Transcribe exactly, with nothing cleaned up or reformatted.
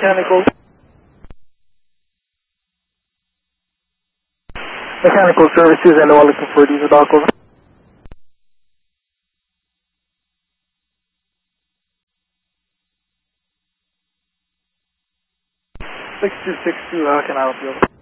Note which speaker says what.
Speaker 1: Mechanical. Mechanical services, and all looking for diesel dock over. six two six two, how can I help you?